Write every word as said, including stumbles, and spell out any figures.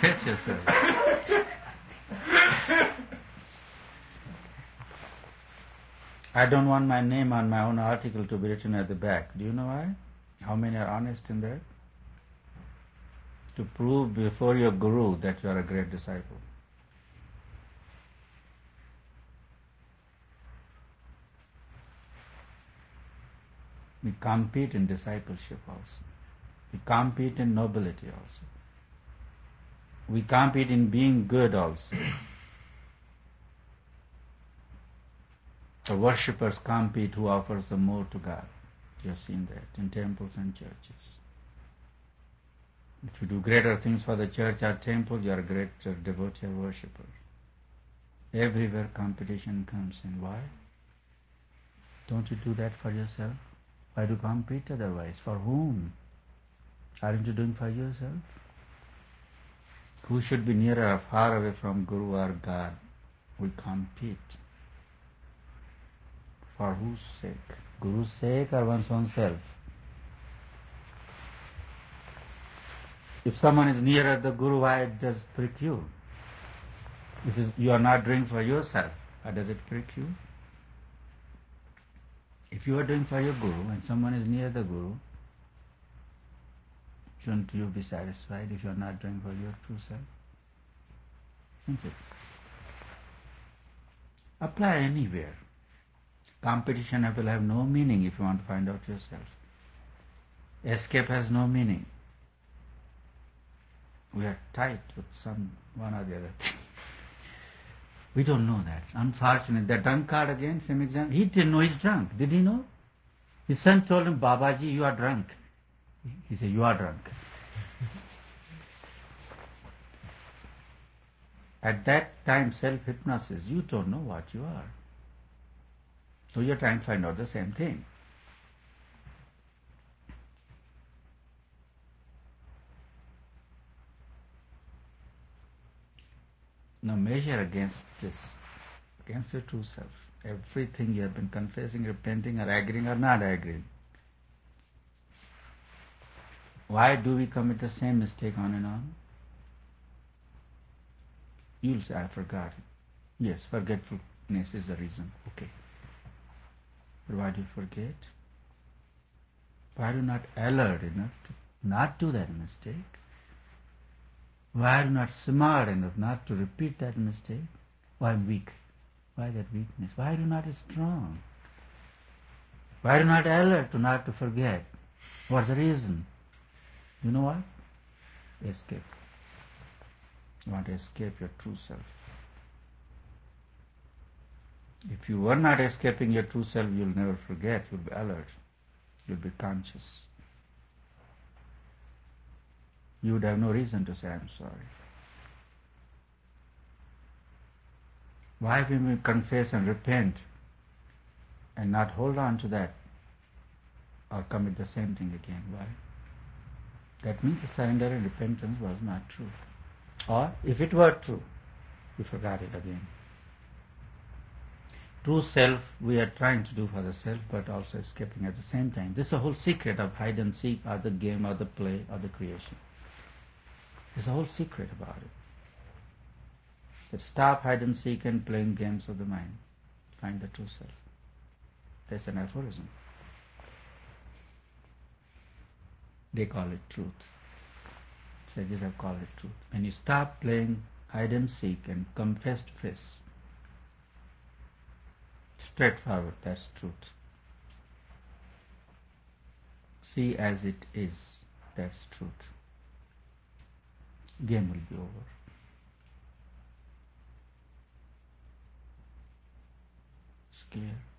Face yourself. I don't want my name on my own article to be written at the back. Do you know why? How many are honest in there? To prove before your guru that you are a great disciple. We compete in discipleship also. We compete in nobility also. We compete in being good also. The worshippers compete who offers the more to God. You have seen that in temples and churches. If you do greater things for the church or temple, you are a greater devotee or worshipper. Everywhere competition comes in. Why? Don't you do that for yourself? Why do you compete otherwise? For whom? Aren't you doing for yourself? Who should be nearer or far away from Guru or God? We compete. For whose sake? Guru's sake or one's own self? If someone is nearer the Guru, why does it prick you? If you are not doing for yourself, why does it prick you? If you are doing for your Guru and someone is near the Guru, shouldn't you be satisfied if you are not doing for your true self? Isn't it? Apply anywhere. Competition will have no meaning if you want to find out yourself. Escape has no meaning. We are tight with some one or the other thing. We don't know that. Unfortunately, the drunkard again, same example. He didn't know he's drunk. Did he know? His son told him, Babaji, you are drunk. He said, you are drunk. At that time, self-hypnosis, you don't know what you are. So you're trying to find out the same thing. Now measure against this, against your true self. Everything you have been confessing, repenting, or agreeing or not agreeing. Why do we commit the same mistake on and on? You'll say, I forgot it. Yes, forgetfulness is the reason. Okay. But why do you forget? Why are you not alert enough to not do that mistake? Why are you not smart enough not to repeat that mistake? Why I'm weak? Why that weakness? Why are you not strong? Why are you not alert to not to forget? What's the reason? You know what? Escape. You want to escape your true self. If you were not escaping your true self, you'll never forget. You'll be alert. You'll be conscious. You would have no reason to say, I'm sorry. Why will we confess and repent and not hold on to that or commit the same thing again? Why? That means the surrender and repentance was not true. Or, if it were true, you forgot it again. True self, we are trying to do for the self, but also escaping at the same time. This is the whole secret of hide and seek, or the game, or the play, or the creation. There's a whole secret about it. So stop hide and seek and playing games of the mind. Find the true self. That's an aphorism. They call it truth. Sages have called it truth. When you stop playing hide and seek and come face to face, straightforward, that's truth. See as it is, that's truth. Game will be over. It's clear.